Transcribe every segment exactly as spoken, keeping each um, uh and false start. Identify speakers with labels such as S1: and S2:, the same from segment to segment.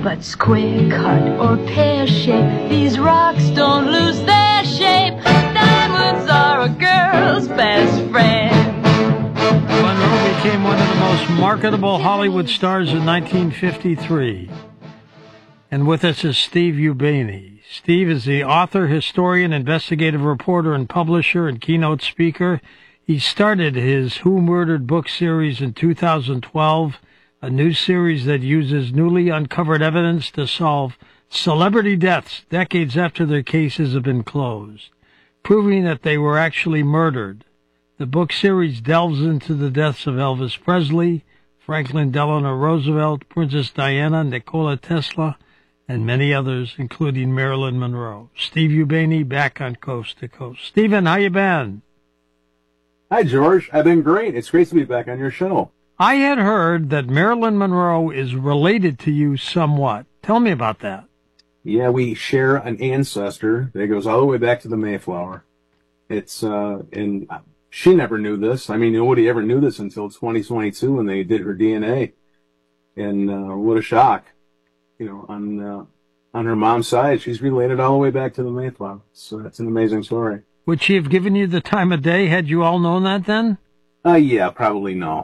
S1: But square cut or pear shape, these rocks don't lose their shape. Diamonds are a girl's best friend.
S2: Monroe became one of the most marketable Hollywood stars in nineteen fifty-three. And with us is Steve Ubeni. Steve is the author, historian, investigative reporter, and publisher and keynote speaker. He started his Who Murdered book series in two thousand twelve, a new series that uses newly uncovered evidence to solve celebrity deaths decades after their cases have been closed, proving that they were actually murdered. The book series delves into the deaths of Elvis Presley, Franklin Delano Roosevelt, Princess Diana, Nikola Tesla, and many others, including Marilyn Monroe. Steve Ubeni back on Coast to Coast. Stephen, how you been?
S3: Hi, George. I've been great. It's great to be back on your show.
S2: I had heard that Marilyn Monroe is related to you somewhat. Tell me about that.
S3: Yeah, we share an ancestor that goes all the way back to the Mayflower. It's, uh, and she never knew this. I mean, nobody ever knew this until twenty twenty-two when they did her D N A. And, uh, what a shock. You know, on, uh, on her mom's side, she's related all the way back to the Mayflower. So that's an amazing story.
S2: Would she have given you the time of day had you all known that then?
S3: Uh, yeah, probably no.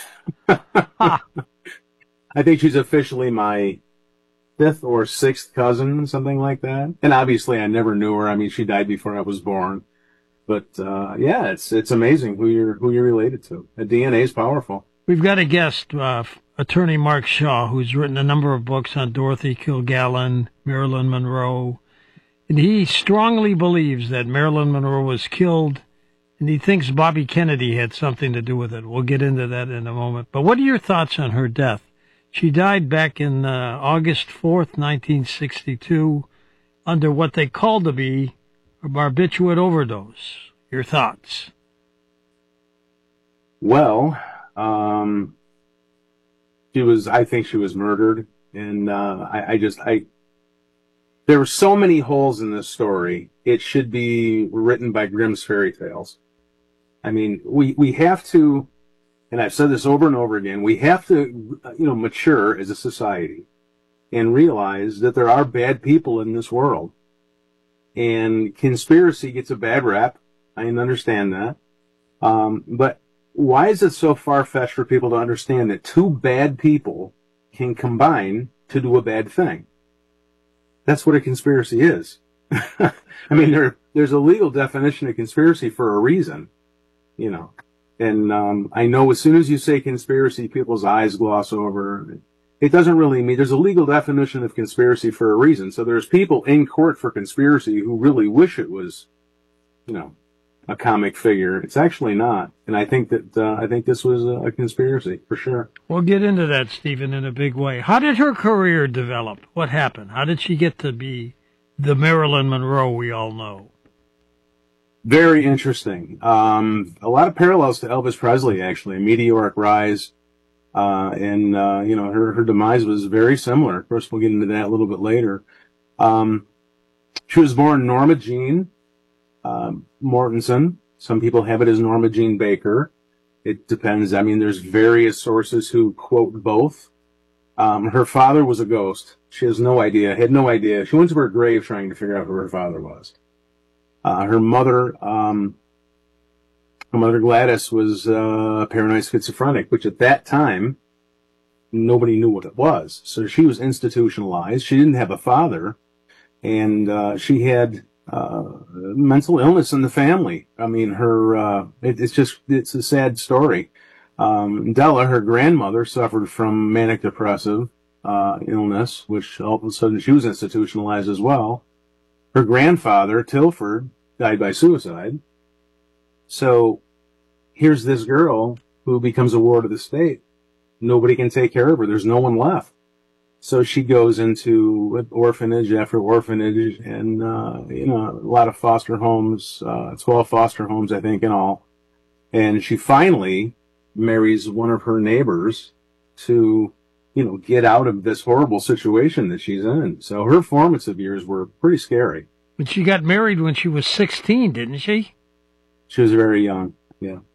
S3: I think she's officially my fifth or sixth cousin, something like that. And obviously I never knew her. I mean, she died before I was born. But, uh, yeah, it's, it's amazing who you're, who you're related to. The D N A is powerful.
S2: We've got a guest, uh, attorney Mark Shaw, who's written a number of books on Dorothy Kilgallen, Marilyn Monroe. And he strongly believes that Marilyn Monroe was killed, and he thinks Bobby Kennedy had something to do with it. We'll get into that in a moment. But what are your thoughts on her death? She died back in uh, August fourth, nineteen sixty-two, under what they called to be a barbiturate overdose. Your thoughts?
S3: Well, um, she was, I think she was murdered. And uh, I, I just, I, there were so many holes in this story. It should be written by Grimm's fairy tales. I mean, we, we have to, and I've said this over and over again, we have to, you know, mature as a society and realize that there are bad people in this world. And conspiracy gets a bad rap. I understand that. Um, but why is it so far-fetched for people to understand that two bad people can combine to do a bad thing? That's what a conspiracy is. I mean, there, there's a legal definition of conspiracy for a reason. You know, and um, I know as soon as you say conspiracy, people's eyes gloss over. It doesn't really mean there's a legal definition of conspiracy for a reason. So there's people in court for conspiracy who really wish it was, you know, a comic figure. It's actually not. And I think that uh, I think this was a, a conspiracy for sure.
S2: We'll get into that, Stephen, in a big way. How did her career develop? What happened? How did she get to be the Marilyn Monroe we all know?
S3: Very interesting. Um, a lot of parallels to Elvis Presley, actually. A meteoric rise. Uh, and, uh, you know, her, her demise was very similar. Of course, we'll get into that a little bit later. Um, she was born Norma Jean, uh, Mortensen. Some people have it as Norma Jean Baker. It depends. I mean, there's various sources who quote both. Um, her father was a ghost. She has no idea, had no idea. She went to her grave trying to figure out who her father was. Uh, her mother, um, her mother Gladys was, uh, paranoid schizophrenic, which at that time, nobody knew what it was. So she was institutionalized. She didn't have a father, and, uh, she had, uh, mental illness in the family. I mean, her, uh, it, it's just, it's a sad story. Um, Della, her grandmother, suffered from manic depressive, uh, illness, which all of a sudden she was institutionalized as well. Her grandfather, Tilford, died by suicide. So here's this girl who becomes a ward of the state. Nobody can take care of her. There's no one left. So she goes into orphanage after orphanage and, uh, you know, a lot of foster homes, uh, twelve foster homes, I think, in all. And she finally marries one of her neighbors to, you know, get out of this horrible situation that she's in. So her formative years were pretty scary.
S2: But she got married when she was sixteen, didn't she?
S3: She was very young, yeah.